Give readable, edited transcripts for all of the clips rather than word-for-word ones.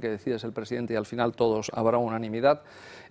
que decide es el presidente y al final todos habrá unanimidad.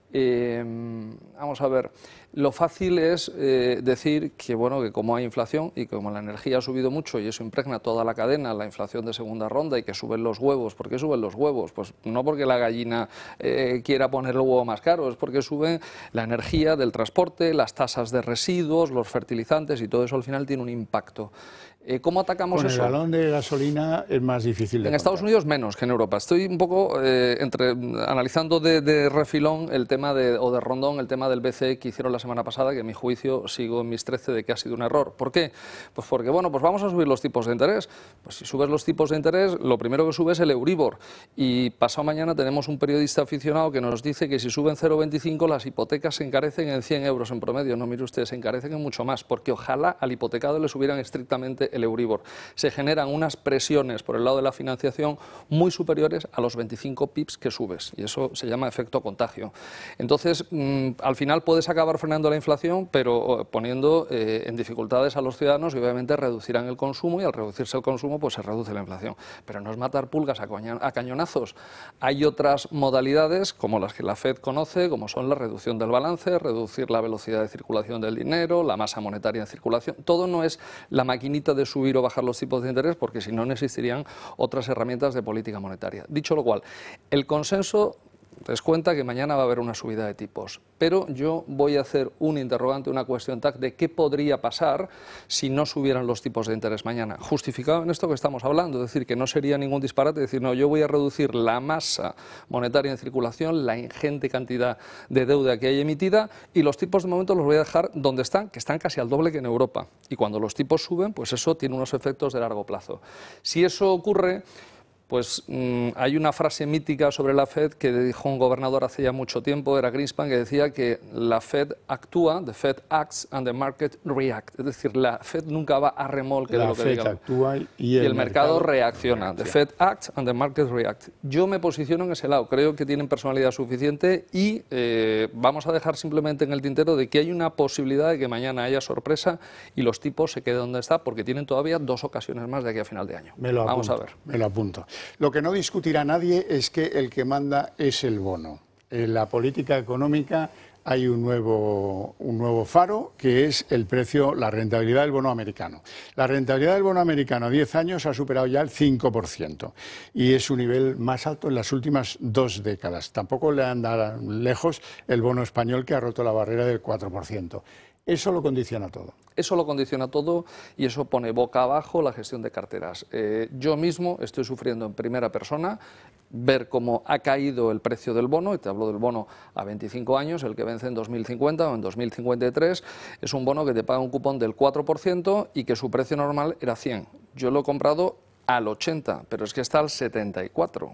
Vamos a ver, lo fácil es decir que, bueno, que como hay inflación y como la energía ha subido mucho y eso impregna toda la cadena, la inflación de segunda ronda y que suben los huevos. ¿Por qué suben los huevos? Pues no porque la gallina quiera poner el huevo más caro, es porque sube la energía del transporte, las tasas de residuos, los fertilizantes y todo eso al final tiene un impacto. ¿Cómo atacamos Con eso? el galón de gasolina es más difícil de En Estados Unidos menos que en Europa. Estoy un poco analizando de refilón el tema o de rondón el tema del BCE que hicieron la semana pasada, que a mi juicio sigo en mis 13 de que ha sido un error. ¿Por qué? Pues porque, bueno, pues vamos a subir los tipos de interés. Pues si subes los tipos de interés, lo primero que sube es el Euribor. Y pasado mañana tenemos un periodista aficionado que nos dice que si suben 0,25 las hipotecas se encarecen en 100 euros en promedio. No, mire usted, se encarecen en mucho más, porque ojalá al hipotecado le subieran estrictamente el Euribor. Se generan unas presiones por el lado de la financiación muy superiores a los 25 pips que subes, y eso se llama efecto contagio. Entonces, al final puedes acabar frenando la inflación, pero poniendo en dificultades a los ciudadanos y obviamente reducirán el consumo, y al reducirse el consumo pues se reduce la inflación. Pero no es matar pulgas a cañonazos. Hay otras modalidades como las que la FED conoce, como son la reducción del balance, reducir la velocidad de circulación del dinero, la masa monetaria en circulación. Todo no es la maquinita de subir o bajar los tipos de interés, porque si no, no existirían otras herramientas de política monetaria. Dicho lo cual, el consenso descuenta que mañana va a haber una subida de tipos, pero yo voy a hacer un interrogante, una cuestión tag de qué podría pasar si no subieran los tipos de interés mañana, justificado en esto que estamos hablando, es decir, que no sería ningún disparate decir, no, yo voy a reducir la masa monetaria en circulación, la ingente cantidad de deuda que hay emitida, y los tipos de momento los voy a dejar donde están, que están casi al doble que en Europa, y cuando los tipos suben, pues eso tiene unos efectos de largo plazo. Si eso ocurre, pues hay una frase mítica sobre la FED que dijo un gobernador hace ya mucho tiempo, era Greenspan, que decía que la FED actúa, the Fed acts and the market react. Es decir, la FED nunca va a remolque de lo que diga. La FED actúa y el mercado reacciona. The Fed acts and the market react. Yo me posiciono en ese lado. Creo que tienen personalidad suficiente y vamos a dejar simplemente en el tintero de que hay una posibilidad de que mañana haya sorpresa y los tipos se queden donde está, porque tienen todavía 2 ocasiones más de aquí a final de año. Vamos a ver. Me lo apunto. Lo que no discutirá nadie es que el que manda es el bono. En la política económica hay un nuevo faro, que es el precio, la rentabilidad del bono americano. La rentabilidad del bono americano a 10 años ha superado ya el 5% y es su nivel más alto en las últimas 2 décadas. Tampoco le anda lejos el bono español, que ha roto la barrera del 4%. Eso lo condiciona todo. Eso lo condiciona todo y eso pone boca abajo la gestión de carteras. Yo mismo estoy sufriendo en primera persona ver cómo ha caído el precio del bono, y te hablo del bono a 25 años, el que vence en 2050 o en 2053, es un bono que te paga un cupón del 4% y que su precio normal era 100. Yo lo he comprado al 80, pero es que está al 74.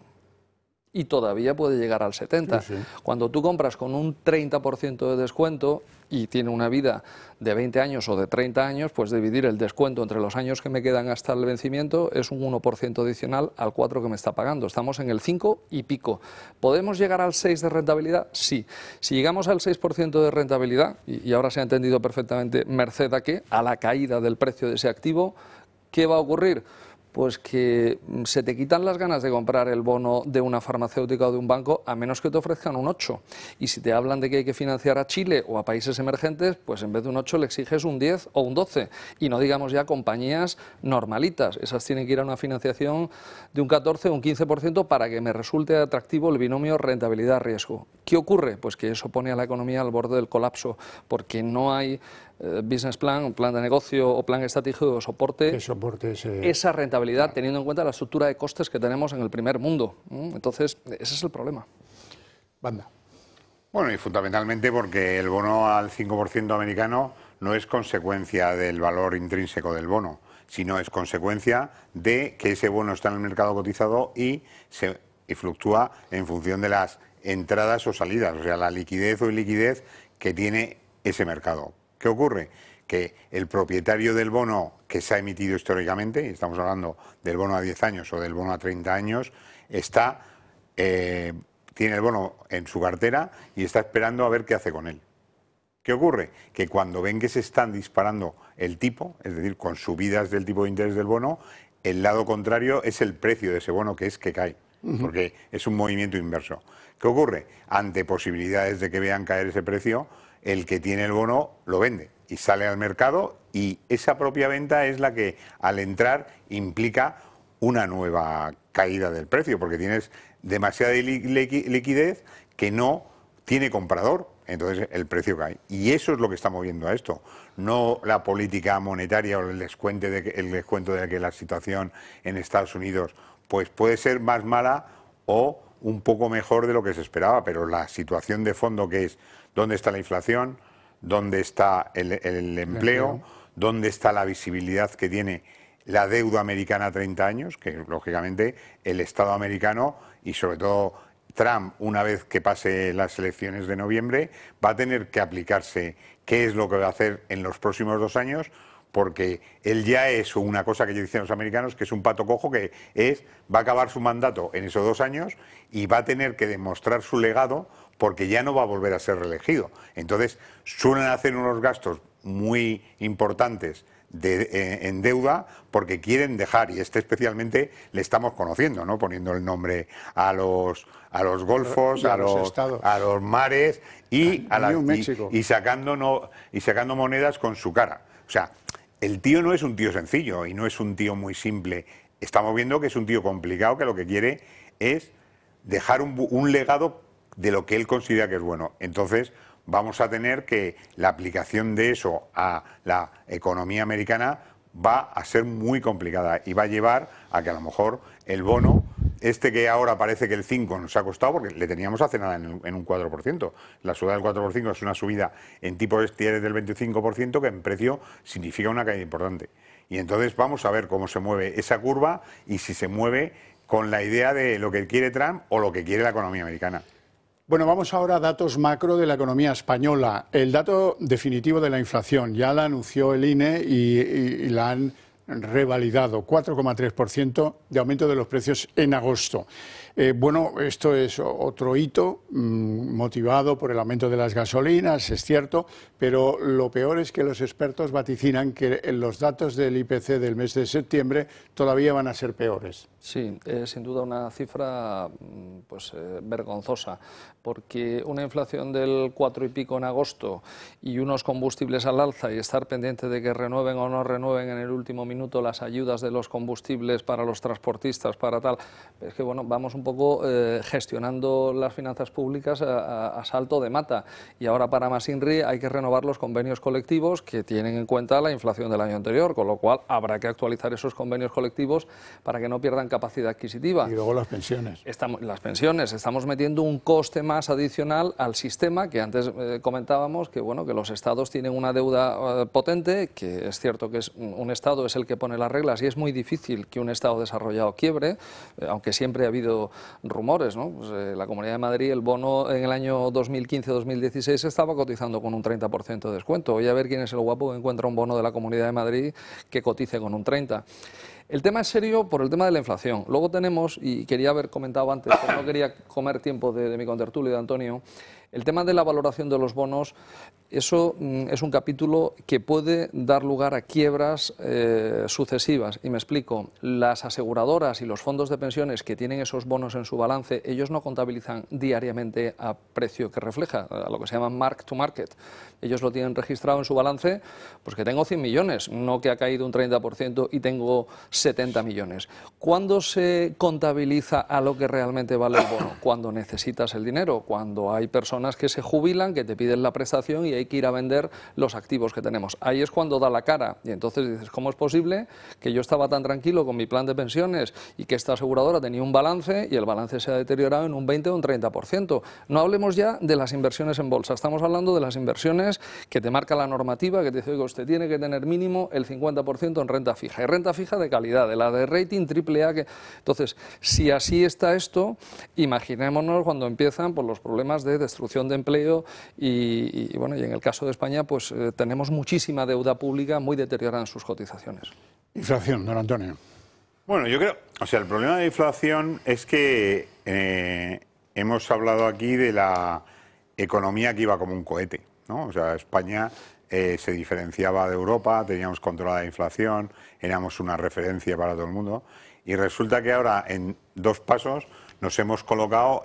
Y todavía puede llegar al 70. Sí, sí. Cuando tú compras con un 30% de descuento y tiene una vida de 20 años o de 30 años, pues dividir el descuento entre los años que me quedan hasta el vencimiento es un 1% adicional al 4% que me está pagando. Estamos en el 5 y pico. ¿Podemos llegar al 6% de rentabilidad? Sí. Si llegamos al 6% de rentabilidad, y ahora se ha entendido perfectamente merced a qué, a la caída del precio de ese activo, ¿qué va a ocurrir? Pues que se te quitan las ganas de comprar el bono de una farmacéutica o de un banco, a menos que te ofrezcan un 8. Y si te hablan de que hay que financiar a Chile o a países emergentes, pues en vez de un 8 le exiges un 10 o un 12. Y no digamos ya compañías normalitas. Esas tienen que ir a una financiación de un 14 o un 15% para que me resulte atractivo el binomio rentabilidad-riesgo. ¿Qué ocurre? Pues que eso pone a la economía al borde del colapso, porque no hay business plan, plan de negocio o plan estratégico de soporte, esa rentabilidad, teniendo en cuenta la estructura de costes que tenemos en el primer mundo. Entonces, ese es el problema. Banda. Bueno, y fundamentalmente porque el bono al 5% americano no es consecuencia del valor intrínseco del bono, sino es consecuencia de que ese bono está en el mercado cotizado y fluctúa en función de las entradas o salidas, o sea, la liquidez o iliquidez que tiene ese mercado. ¿Qué ocurre? Que el propietario del bono que se ha emitido históricamente, y estamos hablando del bono a 10 años o del bono a 30 años, tiene el bono en su cartera y está esperando a ver qué hace con él. ¿Qué ocurre? Que cuando ven que se están disparando el tipo, es decir, con subidas del tipo de interés del bono, el lado contrario es el precio de ese bono, que cae. porque es un movimiento inverso. ¿Qué ocurre? Ante posibilidades de que vean caer ese precio, el que tiene el bono lo vende y sale al mercado, y esa propia venta es la que al entrar implica una nueva caída del precio, porque tienes demasiada liquidez que no tiene comprador, entonces el precio cae. Y eso es lo que está moviendo a esto, no la política monetaria o el descuento de que la situación en Estados Unidos pues puede ser más mala o un poco mejor de lo que se esperaba, pero la situación de fondo, que es dónde está la inflación, dónde está el empleo, dónde está la visibilidad que tiene la deuda americana a 30 años, que lógicamente el Estado americano y sobre todo Trump, una vez que pase las elecciones de noviembre, va a tener que aplicarse qué es lo que va a hacer en los próximos 2 años, porque él ya es una cosa que ya dicen los americanos, que es un pato cojo, que va a acabar su mandato en esos 2 años y va a tener que demostrar su legado, porque ya no va a volver a ser reelegido. Entonces, suelen hacer unos gastos muy importantes en deuda porque quieren dejar, y especialmente le estamos conociendo, ¿no? Poniendo el nombre a los golfos, a los mares y sacando monedas con su cara. O sea, el tío no es un tío sencillo y no es un tío muy simple. Estamos viendo que es un tío complicado, que lo que quiere es dejar un legado de lo que él considera que es bueno. Entonces, vamos a tener que la aplicación de eso a la economía americana va a ser muy complicada y va a llevar a que a lo mejor el bono, que ahora parece que el 5 nos ha costado, porque le teníamos hace nada en un 4%. La subida del 4% es una subida en tipos estiales del 25%, que en precio significa una caída importante. Y entonces vamos a ver cómo se mueve esa curva y si se mueve con la idea de lo que quiere Trump o lo que quiere la economía americana. Bueno, vamos ahora a datos macro de la economía española. El dato definitivo de la inflación ya la anunció el INE y la han revalidado, 4,3% de aumento de los precios en agosto. Bueno, esto es otro hito motivado por el aumento de las gasolinas, es cierto, pero lo peor es que los expertos vaticinan que los datos del IPC del mes de septiembre todavía van a ser peores. Sí, sin duda una cifra vergonzosa, porque una inflación del 4 y pico en agosto y unos combustibles al alza y estar pendiente de que renueven o no renueven en el último minuto las ayudas de los combustibles para los transportistas, para tal, es que bueno, vamos un poco gestionando las finanzas públicas a salto de mata, y ahora para más INRI hay que renovar los convenios colectivos que tienen en cuenta la inflación del año anterior, con lo cual habrá que actualizar esos convenios colectivos para que no pierdan capacidad adquisitiva. Y luego las pensiones. Estamos metiendo un coste más adicional al sistema, que antes comentábamos que bueno, que los estados tienen una deuda potente, que es cierto que un estado es el que pone las reglas y es muy difícil que un estado desarrollado quiebre, aunque siempre ha habido rumores, ¿no? Pues, la Comunidad de Madrid, el bono en el año 2015-2016 estaba cotizando con un 30% de descuento. Voy a ver quién es el guapo que encuentra un bono de la Comunidad de Madrid que cotice con un 30%. El tema es serio por el tema de la inflación. Luego tenemos, y quería haber comentado antes, pero no quería comer tiempo de mi contertulio, de Antonio, el tema de la valoración de los bonos. Eso es un capítulo que puede dar lugar a quiebras sucesivas. Y me explico. Las aseguradoras y los fondos de pensiones que tienen esos bonos en su balance, ellos no contabilizan diariamente a precio que refleja, a lo que se llama mark to market. Ellos lo tienen registrado en su balance, pues que tengo 100 millones, no que ha caído un 30% y tengo 70 millones. ¿Cuándo se contabiliza a lo que realmente vale el bono? Cuando necesitas el dinero, cuando hay personas que se jubilan, que te piden la prestación y hay que ir a vender los activos que tenemos. Ahí es cuando da la cara y entonces dices, ¿cómo es posible que yo estaba tan tranquilo con mi plan de pensiones y que esta aseguradora tenía un balance y el balance se ha deteriorado en un 20 o un 30%? No hablemos ya de las inversiones en bolsa, estamos hablando de las inversiones que te marca la normativa, que te dice que usted tiene que tener mínimo el 50% en renta fija, y renta fija de calidad, de la de rating AAA. Entonces, si así está esto, imaginémonos cuando empiezan pues, los problemas de destrucción de empleo y bueno, y en el caso de España pues tenemos muchísima deuda pública muy deteriorada en sus cotizaciones. Inflación, don Antonio. Bueno, yo creo, el problema de inflación es que hemos hablado aquí de la economía que iba como un cohete, ¿no? O sea, España se diferenciaba de Europa, teníamos controlada la inflación, éramos una referencia para todo el mundo, y resulta que ahora en 2 pasos nos hemos colocado